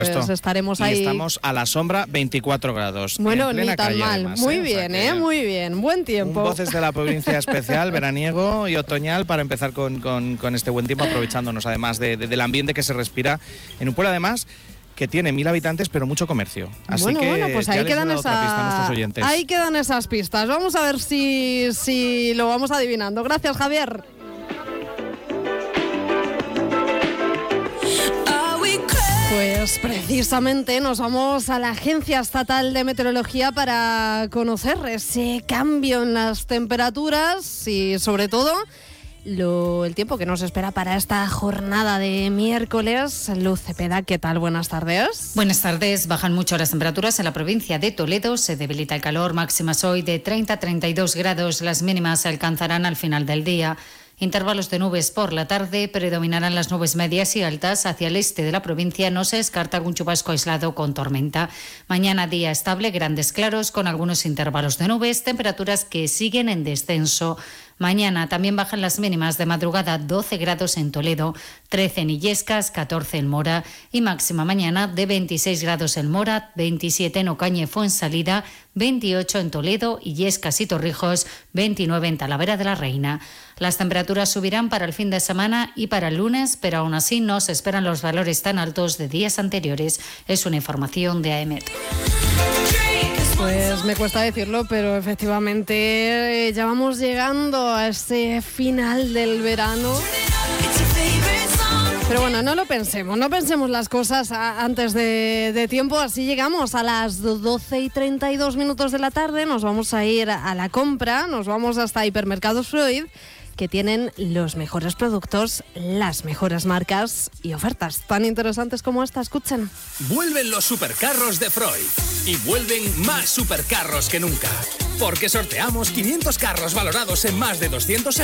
Pues estaremos y ahí. Estamos a la sombra, 24 grados. Bueno, en plena ni tan calle, mal. Además, Muy O sea bien, muy bien. Buen tiempo. Voces de la provincia especial, veraniego y otoñal para empezar con este buen tiempo, aprovechándonos además del ambiente que se respira en un pueblo además que tiene 1000 habitantes pero mucho comercio. Así bueno, pues ya ahí les he quedan dado otra pista a nuestros oyentes. Ahí quedan esas pistas. Vamos a ver si lo vamos adivinando. Gracias, Javier. Pues precisamente nos vamos a la Agencia Estatal de Meteorología para conocer ese cambio en las temperaturas y sobre todo el tiempo que nos espera para esta jornada de miércoles. Luz Cepeda, ¿qué tal? Buenas tardes. Buenas tardes. Bajan mucho las temperaturas en la provincia de Toledo. Se debilita el calor, máximas hoy de 30 a 32 grados. Las mínimas se alcanzarán al final del día. Intervalos de nubes por la tarde, predominarán las nubes medias y altas. Hacia el este de la provincia no se descarta algún chubasco aislado con tormenta. Mañana día estable, grandes claros con algunos intervalos de nubes, temperaturas que siguen en descenso. Mañana también bajan las mínimas de madrugada, 12 grados en Toledo, 13 en Illescas, 14 en Mora y máxima mañana de 26 grados en Mora, 27 en Ocaña y Fuensalida, 28 en Toledo, Illescas y Torrijos, 29 en Talavera de la Reina. Las temperaturas subirán para el fin de semana y para el lunes, pero aún así no se esperan los valores tan altos de días anteriores. Es una información de AEMET. Pues me cuesta decirlo, pero efectivamente ya vamos llegando a ese final del verano. Pero bueno, no pensemos las cosas antes de tiempo, así llegamos a las 12:32 de la tarde, nos vamos a ir a la compra, nos vamos hasta Hipermercados Freud, que tienen los mejores productos, las mejores marcas y ofertas tan interesantes como esta. Escuchen. Vuelven los supercarros de Freud y vuelven más supercarros que nunca, porque sorteamos 500 carros valorados en más de 200 euros.